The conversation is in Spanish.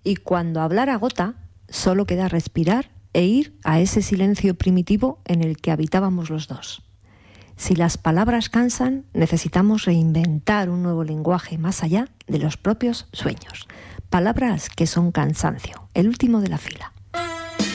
Y cuando hablar agota, solo queda respirar e ir a ese silencio primitivo en el que habitábamos los dos. Si las palabras cansan, necesitamos reinventar un nuevo lenguaje más allá de los propios sueños. Palabras que son cansancio, el último de la fila.